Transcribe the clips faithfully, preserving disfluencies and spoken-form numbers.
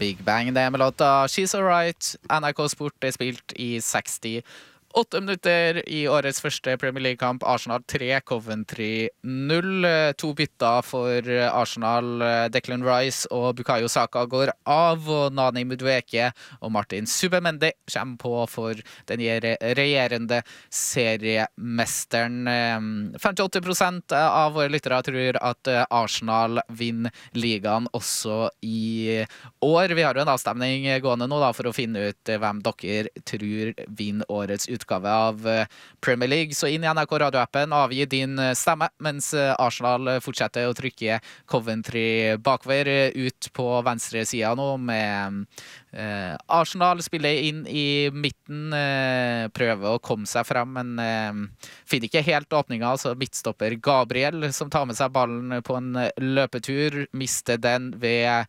Big Bang, det med låta She's Alright. N R K Sport er spilt i sekstiåtte minutter i årets første Premier League-kamp. Arsenal tre, Coventry null. To bytter for Arsenal. Declan Rice og Bukayo Saka går av, og Nani Madueke og Martin Subamendi kommer på for den regjerende seriemesteren. femtiåtte prosent av våre lyttere tror at Arsenal vinner ligaen også i år. Vi har jo en avstemning gående nå da, for å finne ut hvem dere tror vinner årets utgave av Premier League. Så inn i N R K radioappen, avgi din stemme, mens Arsenal fortsetter å trykke Coventry bakover ut på venstre siden nå, med eh, Arsenal spiller inn i midten, eh, prøver å komme seg frem, men eh, finner ikke helt åpninga. Altså midtstopper Gabriel, som tar med seg ballen på en løpetur, mister den ved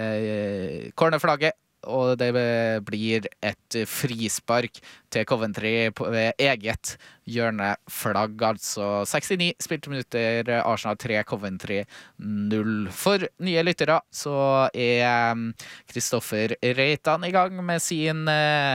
eh, cornerflagget, og det blir et frispark til Coventry på eget hjørneflagg. Altså sekstini spilte minutter, Arsenal tre, Coventry null. For nye lyttere så er Kristoffer Reitan i gang med sin,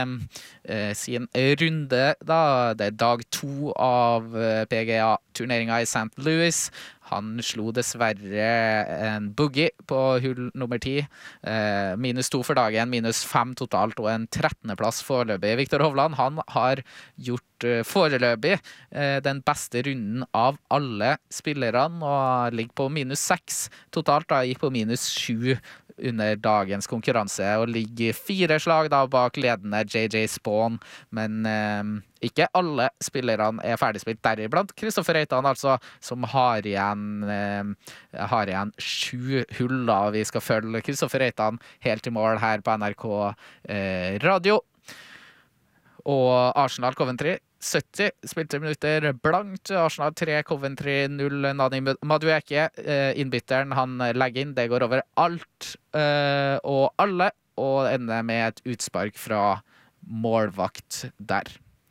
eh, sin runde. Da. Det er dag to av P G A-turneringen i Saint Louis. Han slo dessverre en boogie på hull nummer ti. Eh, minus to for dagen, minus fem totalt, og en trettende plass foreløpig. Victor Hovland, han har gjort uh, foreløpig uh, den beste runden av alle spillerne, og ligger på minus seks totalt, da gikk på minus sju under dagens konkurranse, og ligger fire slag da bak ledende J J Spawn, men uh, ikke alle spillerne er ferdigspilt, deriblant Kristoffer Reitan, altså, som har igjen, uh, har igjen sju hull da. Vi skal følge Kristoffer Reitan helt i mål her på N R K uh, radio. Og Arsenal Coventry sytti spilte minutter blankt. Arsenal tre, Coventry null. Nani Madueke, innbytteren, han legger inn. Det går over alt og alle, og ender med et utspark fra målvakt der.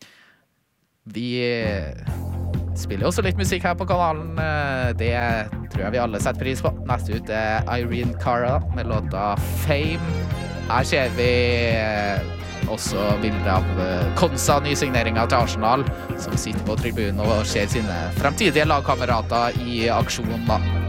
Vi spiller også litt musikk her på kanalen. Det tror jeg vi alle setter pris på. Neste ut er Irene Cara med låta Fame. Her ser vi også bilder av Konsa, nysigneringen til Arsenal, som sitter på tribunen og ser sine fremtidige lagkamerater i aksjon da.